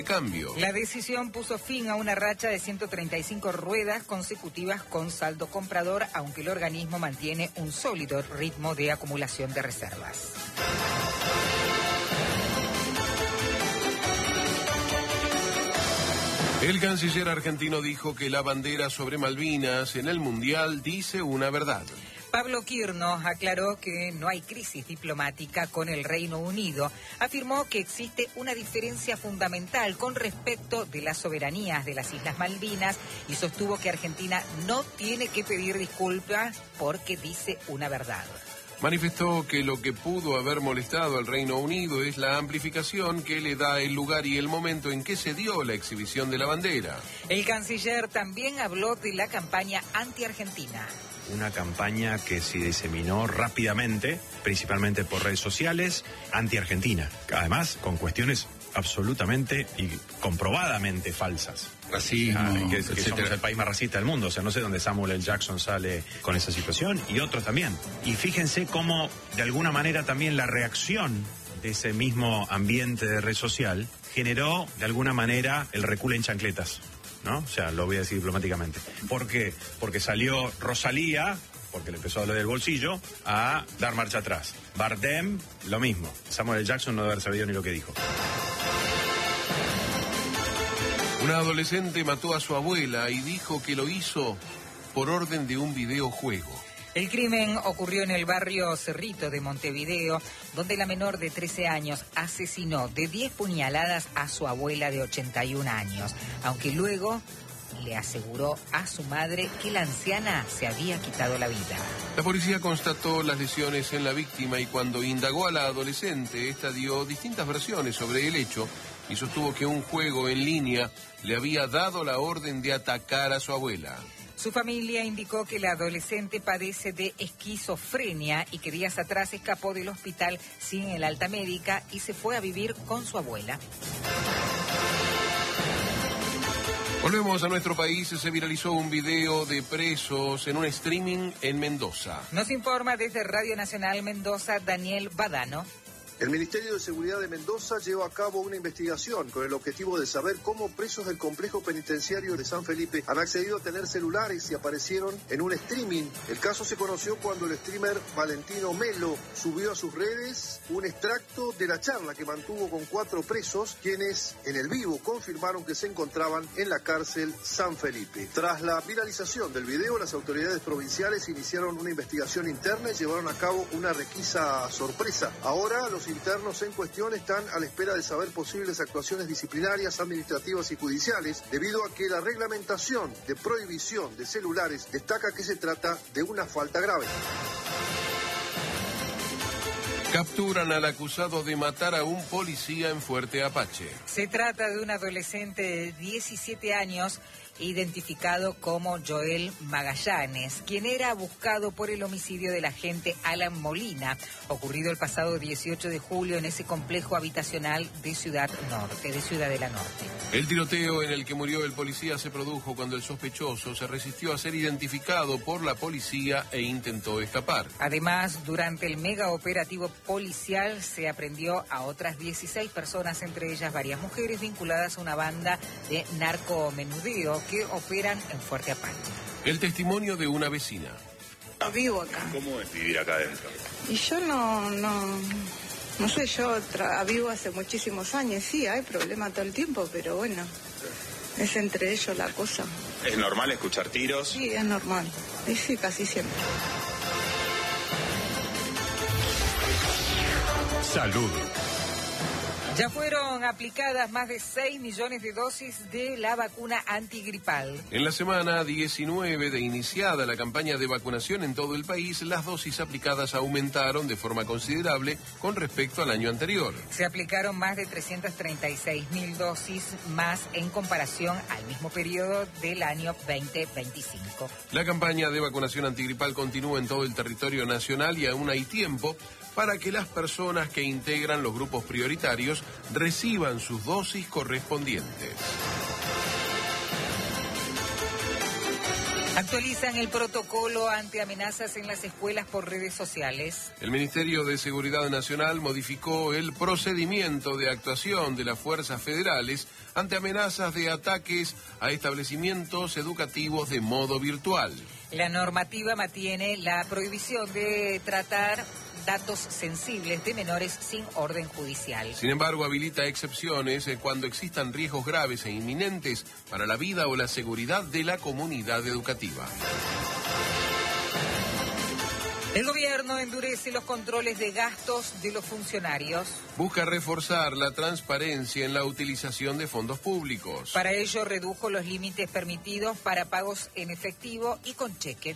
cambio. La decisión puso fin a una racha de 135 ruedas consecutivas con saldo comprador, aunque el organismo mantiene un sólido ritmo de acumulación de reservas. El canciller argentino dijo que la bandera sobre Malvinas en el Mundial dice una verdad. Pablo Quirno aclaró que no hay crisis diplomática con el Reino Unido. Afirmó que existe una diferencia fundamental con respecto de las soberanías de las Islas Malvinas y sostuvo que Argentina no tiene que pedir disculpas porque dice una verdad. Manifestó que lo que pudo haber molestado al Reino Unido es la amplificación que le da el lugar y el momento en que se dio la exhibición de la bandera. El canciller también habló de la campaña anti-argentina. Una campaña que se diseminó rápidamente, principalmente por redes sociales, anti-argentina. Además, con cuestiones absolutamente y comprobadamente falsas. Racismo, que somos el país más racista del mundo. O sea, no sé dónde Samuel L. Jackson sale con esa situación y otros también. Y fíjense cómo, de alguna manera, también la reacción de ese mismo ambiente de red social generó, de alguna manera, el recul en chancletas, ¿no? O sea, lo voy a decir diplomáticamente. ¿Por qué? Porque salió Rosalía, porque le empezó a hablar del bolsillo, a dar marcha atrás. Bardem, lo mismo. Samuel L. Jackson no debe haber sabido ni lo que dijo. Una adolescente mató a su abuela y dijo que lo hizo por orden de un videojuego. El crimen ocurrió en el barrio Cerrito de Montevideo, donde la menor de 13 años asesinó de 10 puñaladas a su abuela de 81 años, aunque luego le aseguró a su madre que la anciana se había quitado la vida. La policía constató las lesiones en la víctima y cuando indagó a la adolescente, esta dio distintas versiones sobre el hecho y sostuvo que un juego en línea le había dado la orden de atacar a su abuela. Su familia indicó que la adolescente padece de esquizofrenia y que días atrás escapó del hospital sin el alta médica y se fue a vivir con su abuela. Volvemos a nuestro país. Se viralizó un video de presos en un streaming en Mendoza. Nos informa desde Radio Nacional Mendoza Daniel Badano. El Ministerio de Seguridad de Mendoza lleva a cabo una investigación con el objetivo de saber cómo presos del complejo penitenciario de San Felipe han accedido a tener celulares y aparecieron en un streaming. El caso se conoció cuando el streamer Valentino Melo subió a sus redes un extracto de la charla que mantuvo con 4 presos, quienes en el vivo confirmaron que se encontraban en la cárcel San Felipe. Tras la viralización del video, las autoridades provinciales iniciaron una investigación interna y llevaron a cabo una requisa sorpresa. Ahora los internos en cuestión están a la espera de saber posibles actuaciones disciplinarias, administrativas y judiciales, debido a que la reglamentación de prohibición de celulares destaca que se trata de una falta grave. Capturan al acusado de matar a un policía en Fuerte Apache. Se trata de un adolescente de 17 años identificado como Joel Magallanes, quien era buscado por el homicidio del agente Alan Molina, ocurrido el pasado 18 de julio en ese complejo habitacional de Ciudadela Norte. El tiroteo en el que murió el policía se produjo cuando el sospechoso se resistió a ser identificado por la policía e intentó escapar. Además, durante el mega operativo policial se aprehendió a otras 16 personas, entre ellas varias mujeres vinculadas a una banda de narcomenudeo que operan en Fuerte Apache. El testimonio de una vecina. Vivo acá. ¿Cómo es vivir acá adentro? Y yo no sé, yo vivo hace muchísimos años, sí, hay problemas todo el tiempo, pero bueno, es entre ellos la cosa. ¿Es normal escuchar tiros? Sí, es normal, y sí, casi siempre. Salud. Ya fueron aplicadas más de 6 millones de dosis de la vacuna antigripal. En la semana 19 de iniciada la campaña de vacunación en todo el país, las dosis aplicadas aumentaron de forma considerable con respecto al año anterior. Se aplicaron más de 336.000 dosis más en comparación al mismo periodo del año 2025. La campaña de vacunación antigripal continúa en todo el territorio nacional y aún hay tiempo para que las personas que integran los grupos prioritarios reciban sus dosis correspondientes. Actualizan el protocolo ante amenazas en las escuelas por redes sociales. El Ministerio de Seguridad Nacional modificó el procedimiento de actuación de las fuerzas federales ante amenazas de ataques a establecimientos educativos de modo virtual. La normativa mantiene la prohibición de tratar datos sensibles de menores sin orden judicial. Sin embargo, habilita excepciones cuando existan riesgos graves e inminentes para la vida o la seguridad de la comunidad educativa. El gobierno endurece los controles de gastos de los funcionarios. Busca reforzar la transparencia en la utilización de fondos públicos. Para ello, redujo los límites permitidos para pagos en efectivo y con cheque.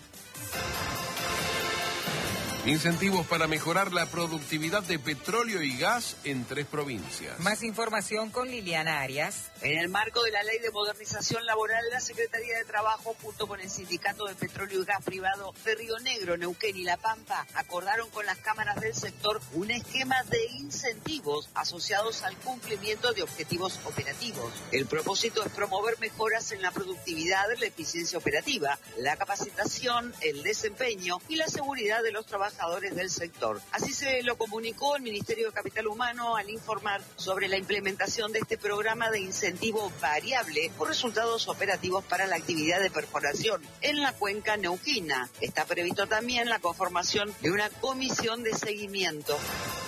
Incentivos para mejorar la productividad de petróleo y gas en 3 provincias. Más información con Liliana Arias. En el marco de la Ley de Modernización Laboral, la Secretaría de Trabajo, junto con el Sindicato de Petróleo y Gas Privado de Río Negro, Neuquén y La Pampa, acordaron con las cámaras del sector un esquema de incentivos asociados al cumplimiento de objetivos operativos. El propósito es promover mejoras en la productividad, la eficiencia operativa, la capacitación, el desempeño y la seguridad de los trabajadores del sector. Así se lo comunicó el Ministerio de Capital Humano al informar sobre la implementación de este programa de incentivo variable por resultados operativos para la actividad de perforación en la cuenca neuquina. Está previsto también la conformación de una comisión de seguimiento.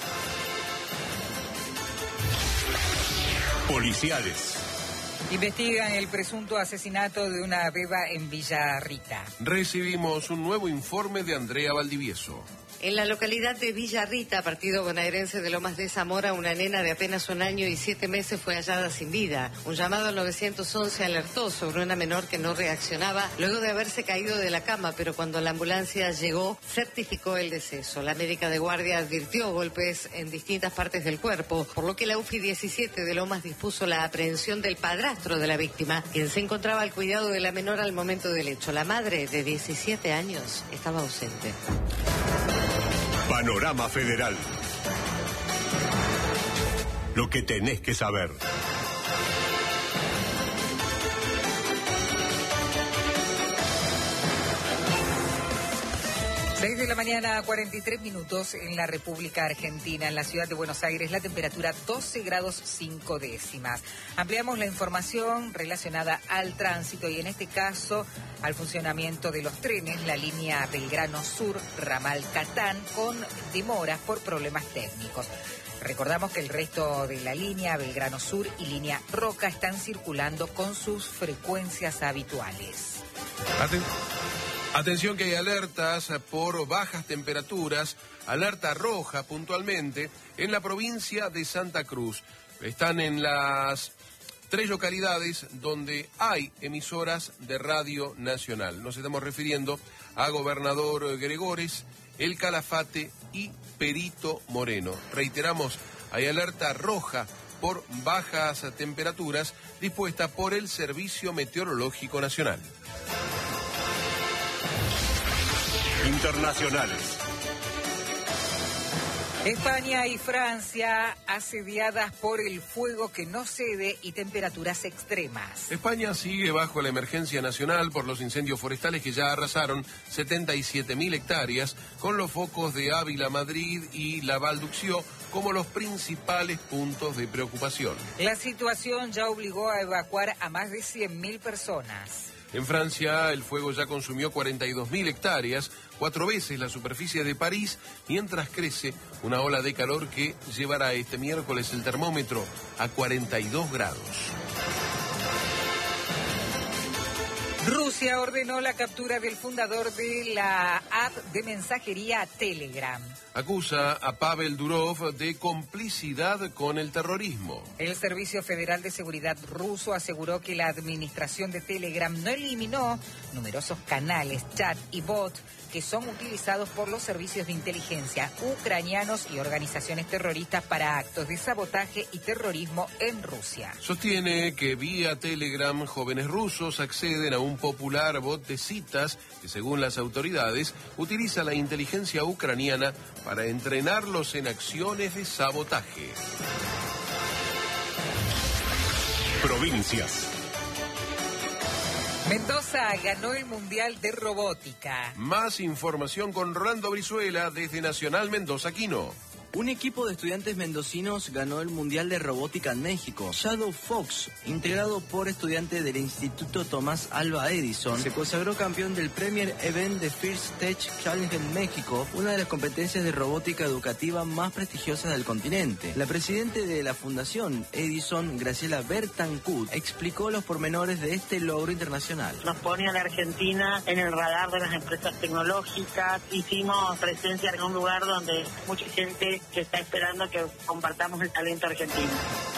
Policiales. Investigan el presunto asesinato de una beba en Villarrita. Recibimos un nuevo informe de Andrea Valdivieso. En la localidad de Villarrita, partido bonaerense de Lomas de Zamora, una nena de apenas 1 año y 7 meses fue hallada sin vida. Un llamado al 911 alertó sobre una menor que no reaccionaba luego de haberse caído de la cama, pero cuando la ambulancia llegó, certificó el deceso. La médica de guardia advirtió golpes en distintas partes del cuerpo, por lo que la UFI 17 de Lomas dispuso la aprehensión del padrastro de la víctima, quien se encontraba al cuidado de la menor al momento del hecho. La madre, de 17 años, estaba ausente. Panorama Federal. Lo que tenés que saber. 6 de la mañana, 43 minutos en la República Argentina. En la ciudad de Buenos Aires, la temperatura 12 grados 5 décimas. Ampliamos la información relacionada al tránsito y en este caso al funcionamiento de los trenes, la línea Belgrano Sur, ramal Catán, con demoras por problemas técnicos. Recordamos que el resto de la línea Belgrano Sur y línea Roca están circulando con sus frecuencias habituales. Atención que hay alertas por bajas temperaturas, alerta roja puntualmente en la provincia de Santa Cruz. Están en las 3 localidades donde hay emisoras de Radio Nacional. Nos estamos refiriendo a Gobernador Gregores, El Calafate y Perito Moreno. Reiteramos, hay alerta roja por bajas temperaturas dispuesta por el Servicio Meteorológico Nacional. Internacionales. España y Francia asediadas por el fuego que no cede y temperaturas extremas. España sigue bajo la emergencia nacional por los incendios forestales que ya arrasaron 77.000 hectáreas, con los focos de Ávila, Madrid y la Valduxio como los principales puntos de preocupación. La situación ya obligó a evacuar a más de 100.000 personas. En Francia, el fuego ya consumió 42.000 hectáreas, 4 veces la superficie de París, mientras crece una ola de calor que llevará este miércoles el termómetro a 42 grados. Rusia ordenó la captura del fundador de la app de mensajería Telegram. Acusa a Pavel Durov de complicidad con el terrorismo. El Servicio Federal de Seguridad ruso aseguró que la administración de Telegram no eliminó numerosos canales, chat y bots que son utilizados por los servicios de inteligencia ucranianos y organizaciones terroristas para actos de sabotaje y terrorismo en Rusia. Sostiene que vía Telegram jóvenes rusos acceden a un popular bot de citas que, según las autoridades, utiliza la inteligencia ucraniana para entrenarlos en acciones de sabotaje. Provincias. Mendoza ganó el Mundial de Robótica. Más información con Rolando Brizuela desde Nacional Mendoza Quino. Un equipo de estudiantes mendocinos ganó el Mundial de Robótica en México. Shadow Fox, integrado por estudiantes del Instituto Tomás Alva Edison, se consagró campeón del Premier Event de First Tech Challenge en México, una de las competencias de robótica educativa más prestigiosas del continente. La presidenta de la Fundación Edison, Graciela Bertancourt, explicó los pormenores de este logro internacional. Nos pone a la Argentina en el radar de las empresas tecnológicas. Hicimos presencia en un lugar donde mucha gente que está esperando que compartamos el talento argentino.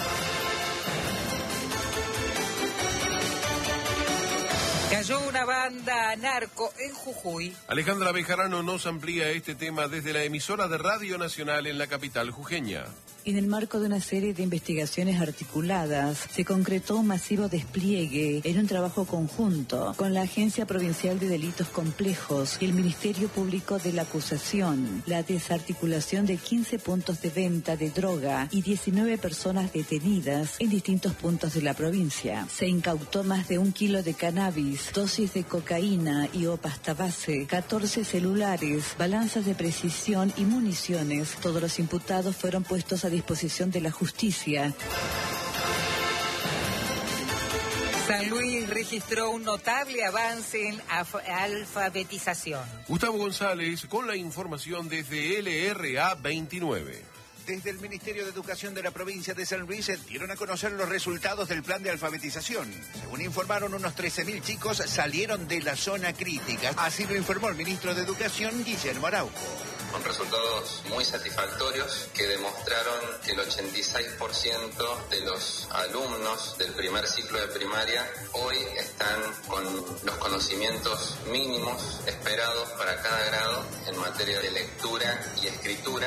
Cayó una banda narco en Jujuy. Alejandra Bejarano nos amplía este tema desde la emisora de Radio Nacional en la capital jujeña. En el marco de una serie de investigaciones articuladas, se concretó un masivo despliegue en un trabajo conjunto con la Agencia Provincial de Delitos Complejos y el Ministerio Público de la Acusación, la desarticulación de 15 puntos de venta de droga y 19 personas detenidas en distintos puntos de la provincia. Se incautó más de 1 kilo de cannabis, dosis de cocaína y o pasta base, 14 celulares, balanzas de precisión y municiones. Todos los imputados fueron puestos a disposición de la justicia. San Luis registró un notable avance en alfabetización. Gustavo González con la información desde LRA 29. Desde el Ministerio de Educación de la provincia de San Luis dieron a conocer los resultados del plan de alfabetización. Según informaron, unos 13.000 chicos salieron de la zona crítica. Así lo informó el ministro de Educación, Guillermo Araujo. Con resultados muy satisfactorios que demostraron que el 86% de los alumnos del primer ciclo de primaria hoy están con los conocimientos mínimos esperados para cada grado en materia de lectura y escritura.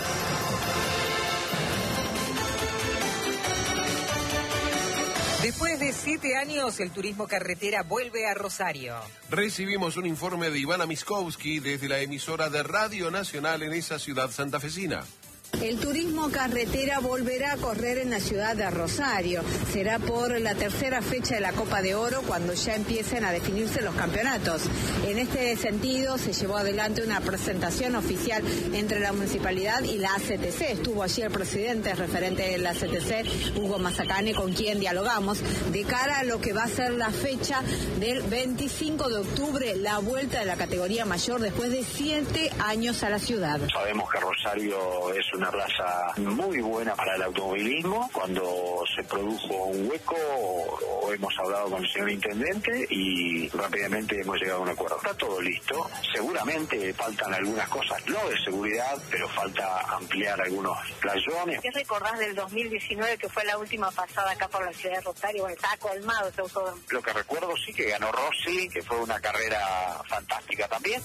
Después de 7 años, el turismo carretera vuelve a Rosario. Recibimos un informe de Ivana Miskovsky desde la emisora de Radio Nacional en esa ciudad santafesina. El turismo carretera volverá a correr en la ciudad de Rosario. Será por la tercera fecha de la Copa de Oro cuando ya empiecen a definirse los campeonatos. En este sentido se llevó adelante una presentación oficial entre la municipalidad y la ACTC. Estuvo allí el presidente referente de la ACTC, Hugo Mazacane, con quien dialogamos de cara a lo que va a ser la fecha del 25 de octubre, la vuelta de la categoría mayor después de 7 años a la ciudad. Sabemos que Rosario es una plaza muy buena para el automovilismo. Cuando se produjo un hueco, hemos hablado con el señor intendente y rápidamente hemos llegado a un acuerdo. Está todo listo. Seguramente faltan algunas cosas, no de seguridad, pero falta ampliar algunos playones. ¿Qué recordás del 2019, que fue la última pasada acá por la ciudad de Rosario? Bueno, estaba colmado ese autódromo. Lo que recuerdo sí que ganó Rossi, que fue una carrera fantástica también.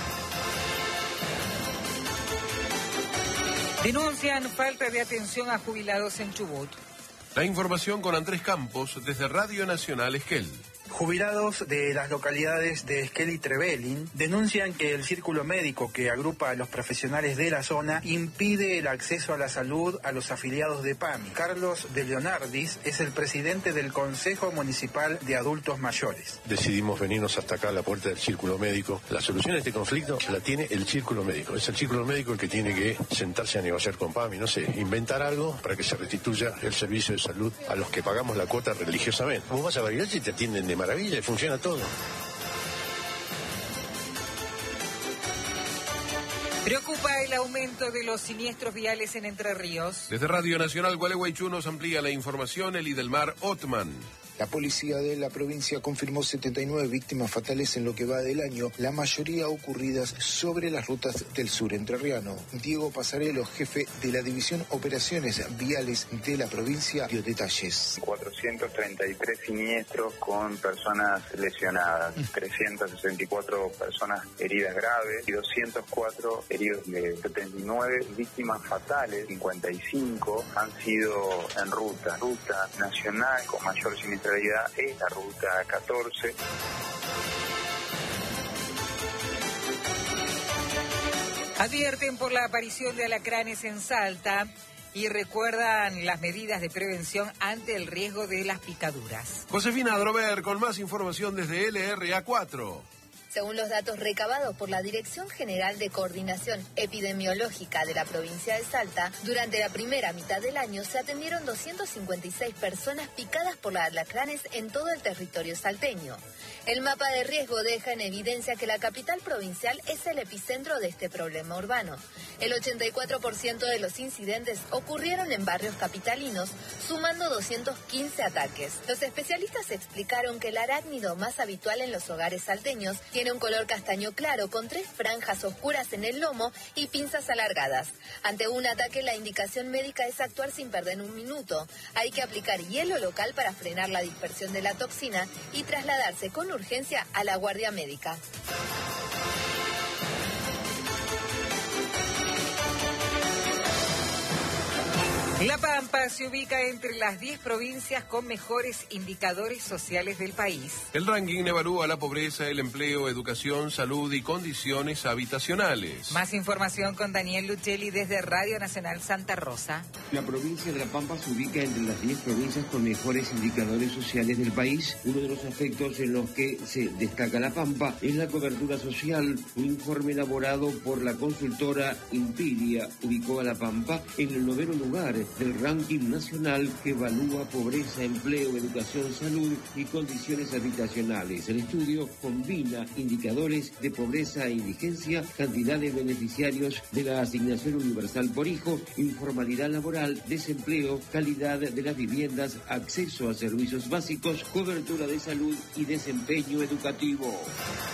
Denuncian falta de atención a jubilados en Chubut. La información con Andrés Campos desde Radio Nacional Esquel. Jubilados de las localidades de Esquel y Trevelin denuncian que el círculo médico que agrupa a los profesionales de la zona impide el acceso a la salud a los afiliados de PAMI. Carlos de Leonardis es el presidente del Consejo Municipal de Adultos Mayores. Decidimos venirnos hasta acá a la puerta del círculo médico. La solución a este conflicto la tiene el círculo médico. Es el círculo médico el que tiene que sentarse a negociar con PAMI, no sé, inventar algo para que se restituya el servicio de salud a los que pagamos la cuota religiosamente. Vos vas a Bariloche y te atienden de maravilla y funciona todo. Preocupa el aumento de los siniestros viales en Entre Ríos. Desde Radio Nacional Gualeguaychú nos amplía la información el Idelmar Ottman. La policía de la provincia confirmó 79 víctimas fatales en lo que va del año, la mayoría ocurridas sobre las rutas del sur entrerriano. Diego Pasarelo, jefe de la División Operaciones Viales de la provincia, dio detalles. 433 siniestros con personas lesionadas, 364 personas heridas graves y 204 heridos leves. 79 víctimas fatales, 55 han sido en ruta nacional con mayor siniestralidad es la ruta 14. Advierten por la aparición de alacranes en Salta. Y recuerdan las medidas de prevención ante el riesgo de las picaduras. Josefina Drover con más información desde LRA4. Según los datos recabados por la Dirección General de Coordinación Epidemiológica de la provincia de Salta, durante la primera mitad del año se atendieron 256 personas picadas por alacranes en todo el territorio salteño. El mapa de riesgo deja en evidencia que la capital provincial es el epicentro de este problema urbano. El 84% de los incidentes ocurrieron en barrios capitalinos, sumando 215 ataques. Los especialistas explicaron que el arácnido más habitual en los hogares salteños tiene un color castaño claro con 3 franjas oscuras en el lomo y pinzas alargadas. Ante un ataque, la indicación médica es actuar sin perder un minuto. Hay que aplicar hielo local para frenar la dispersión de la toxina y trasladarse con urgencia a la guardia médica. La Pampa se ubica entre las 10 provincias con mejores indicadores sociales del país. El ranking evalúa la pobreza, el empleo, educación, salud y condiciones habitacionales. Más información con Daniel Luchelli desde Radio Nacional Santa Rosa. La provincia de La Pampa se ubica entre las 10 provincias con mejores indicadores sociales del país. Uno de los aspectos en los que se destaca La Pampa es la cobertura social. Un informe elaborado por la consultora Impiria ubicó a La Pampa en el 9º lugar del ranking nacional que evalúa pobreza, empleo, educación, salud y condiciones habitacionales. El estudio combina indicadores de pobreza e indigencia, cantidad de beneficiarios de la asignación universal por hijo, informalidad laboral, desempleo, calidad de las viviendas, acceso a servicios básicos, cobertura de salud y desempeño educativo.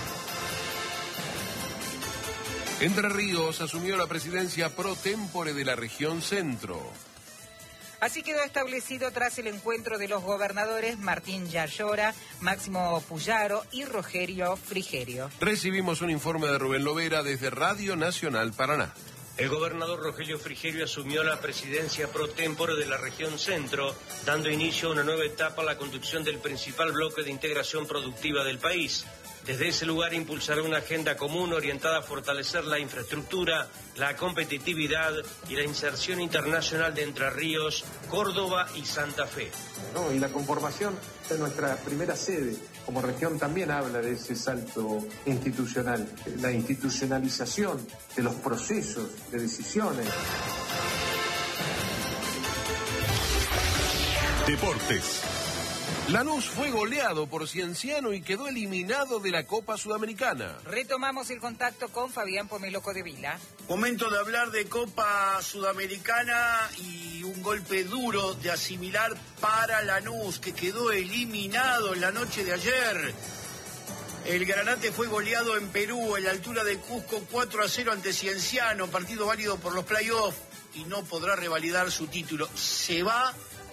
Entre Ríos asumió la presidencia pro tempore de la región centro. Así quedó establecido tras el encuentro de los gobernadores Martín Yayora, Máximo Puyaro y Rogerio Frigerio. Recibimos un informe de Rubén Lovera desde Radio Nacional Paraná. El gobernador Rogelio Frigerio asumió la presidencia pro tempore de la región centro, dando inicio a una nueva etapa a la conducción del principal bloque de integración productiva del país. Desde ese lugar impulsará una agenda común orientada a fortalecer la infraestructura, la competitividad y la inserción internacional de Entre Ríos, Córdoba y Santa Fe. Y la conformación de nuestra primera sede como región también habla de ese salto institucional, la institucionalización de los procesos de decisiones. Deportes. Lanús fue goleado por Cienciano y quedó eliminado de la Copa Sudamericana. Retomamos el contacto con Fabián Pomeloco de Vila. Momento de hablar de Copa Sudamericana y un golpe duro de asimilar para Lanús, que quedó eliminado en la noche de ayer. El Granate fue goleado en Perú, en la altura de Cusco, 4-0 ante Cienciano, partido válido por los playoffs, y no podrá revalidar su título. Se va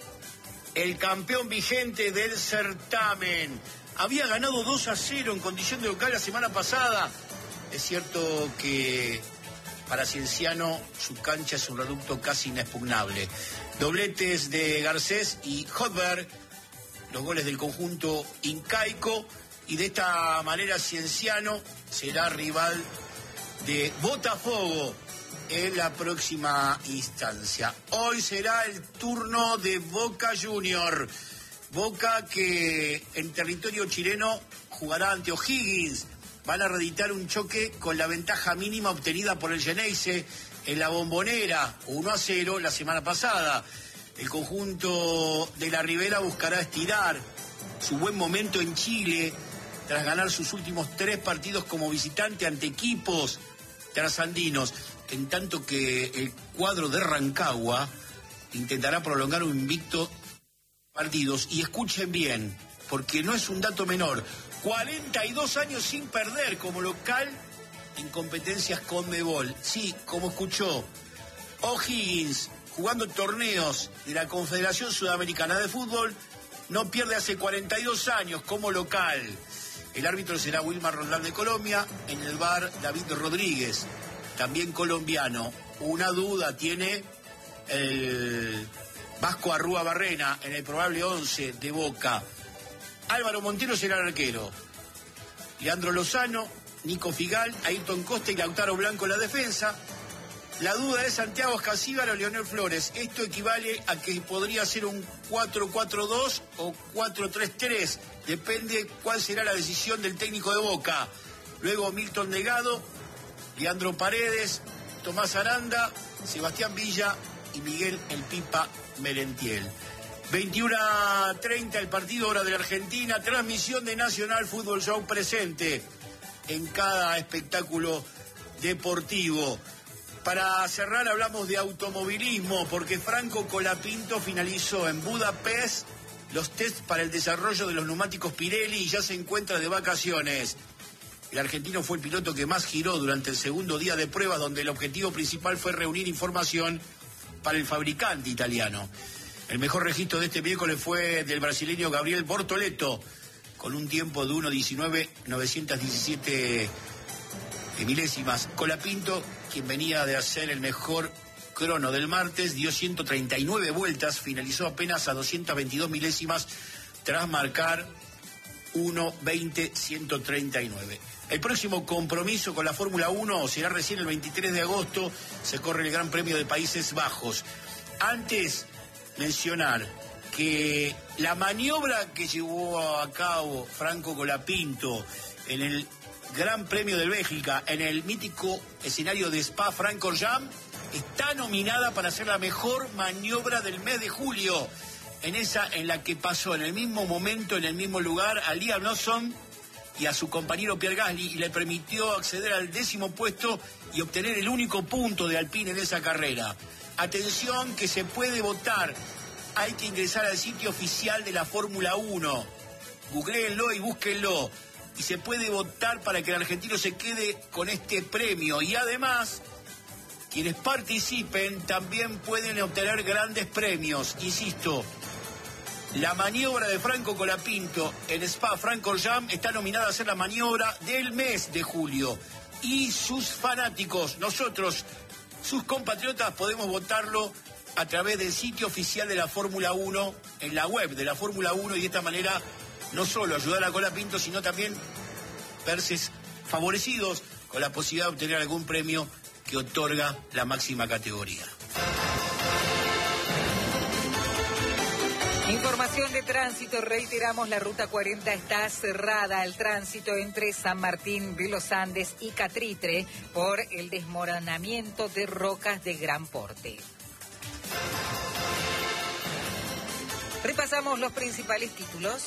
el campeón vigente del certamen. Había ganado 2-0 en condición de local la semana pasada. Es cierto que para Cienciano su cancha es un reducto casi inexpugnable. Dobletes de Garcés y Hotberg, los goles del conjunto incaico, y de esta manera Cienciano será rival de Botafogo en la próxima instancia. Hoy será el turno de Boca Junior. Boca que en territorio chileno jugará ante O'Higgins. Van a reeditar un choque con la ventaja mínima obtenida por el Geneise en la Bombonera, 1-0 la semana pasada. El conjunto de la Ribera buscará estirar su buen momento en Chile tras ganar sus últimos 3 partidos como visitante ante equipos trasandinos, en tanto que el cuadro de Rancagua intentará prolongar un invicto partidos. Y escuchen bien, porque no es un dato menor, 42 años sin perder como local en competencias CONMEBOL. Sí, como escuchó, O'Higgins, jugando torneos de la Confederación Sudamericana de Fútbol, no pierde hace 42 años como local. El árbitro será Wilmar Roldán de Colombia, en el VAR David Rodríguez, también colombiano. Una duda tiene el Vasco Arrúa Barrena en el probable 11 de Boca. Álvaro Montero será el arquero. Leandro Lozano, Nico Figal, Ayrton Costa y Lautaro Blanco en la defensa. La duda es Santiago Escacíbar o Leonel Flores. Esto equivale a que podría ser un 4-4-2 o 4-3-3. Depende cuál será la decisión del técnico de Boca. Luego Milton Delgado, Leandro Paredes, Tomás Aranda, Sebastián Villa y Miguel El Pipa Merentiel. 21:30 el partido, hora de la Argentina. Transmisión de Nacional Fútbol Show presente en cada espectáculo deportivo. Para cerrar hablamos de automovilismo porque Franco Colapinto finalizó en Budapest los tests para el desarrollo de los neumáticos Pirelli y ya se encuentra de vacaciones. El argentino fue el piloto que más giró durante el segundo día de pruebas, donde el objetivo principal fue reunir información para el fabricante italiano. El mejor registro de este miércoles fue del brasileño Gabriel Bortoleto, con un tiempo de 1:19.917 milésimas. Colapinto, quien venía de hacer el mejor crono del martes, dio 139 vueltas, finalizó apenas a 222 milésimas tras marcar 1:20.139. El próximo compromiso con la Fórmula 1 será recién el 23 de agosto, se corre el Gran Premio de Países Bajos. Antes, mencionar que la maniobra que llevó a cabo Franco Colapinto en el Gran Premio de Bélgica, en el mítico escenario de Spa-Francorchamps, está nominada para ser la mejor maniobra del mes de julio. En la que pasó en el mismo momento, en el mismo lugar, a Liam Lawson y a su compañero Pierre Gasly, y le permitió acceder al 10º puesto y obtener el único punto de Alpine en esa carrera. Atención, que se puede votar. Hay que ingresar al sitio oficial de la Fórmula 1. Googleenlo y búsquenlo. Y se puede votar para que el argentino se quede con este premio. Y además, quienes participen también pueden obtener grandes premios. Insisto, la maniobra de Franco Colapinto en Spa-Francorchamps está nominada a ser la maniobra del mes de julio. Y sus fanáticos, nosotros, sus compatriotas, podemos votarlo a través del sitio oficial de la Fórmula 1, en la web de la Fórmula 1, y de esta manera no solo ayudar a Colapinto, sino también verse favorecidos con la posibilidad de obtener algún premio que otorga la máxima categoría. Información de tránsito, reiteramos, la ruta 40 está cerrada al tránsito entre San Martín de los Andes y Catritre por el desmoronamiento de rocas de gran porte. Repasamos los principales títulos.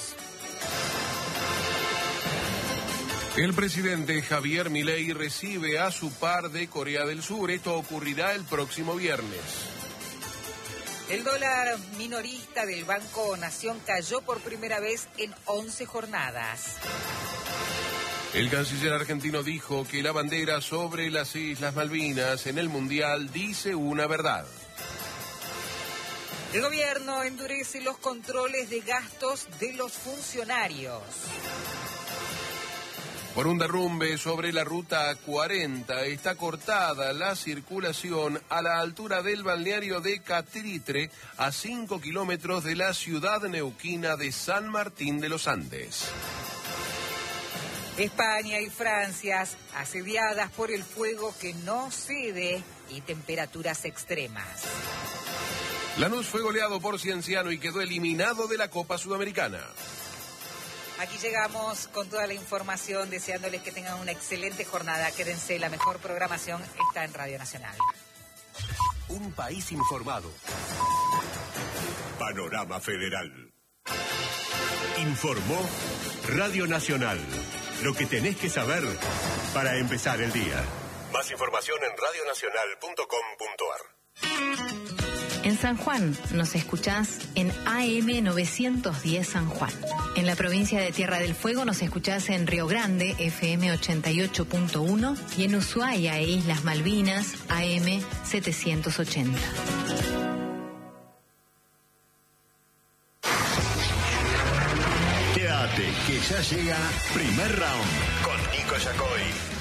El presidente Javier Milei recibe a su par de Corea del Sur. Esto ocurrirá el próximo viernes. El dólar minorista del Banco Nación cayó por primera vez en 11 jornadas. El canciller argentino dijo que la bandera sobre las Islas Malvinas en el Mundial dice una verdad. El gobierno endurece los controles de gastos de los funcionarios. Por un derrumbe sobre la ruta 40 está cortada la circulación a la altura del balneario de Catritre, a 5 kilómetros de la ciudad neuquina de San Martín de los Andes. España y Francia asediadas por el fuego que no cede y temperaturas extremas. Lanús fue goleado por Cienciano y quedó eliminado de la Copa Sudamericana. Aquí llegamos con toda la información, deseándoles que tengan una excelente jornada. Quédense, la mejor programación está en Radio Nacional. Un país informado. Panorama Federal. Informó Radio Nacional. Lo que tenés que saber para empezar el día. Más información en radionacional.com.ar. En San Juan nos escuchás en AM 910 San Juan. En la provincia de Tierra del Fuego nos escuchás en Río Grande, FM 88.1, y en Ushuaia e Islas Malvinas, AM 780. Quédate, que ya llega Primer Round con Nico Yacoy.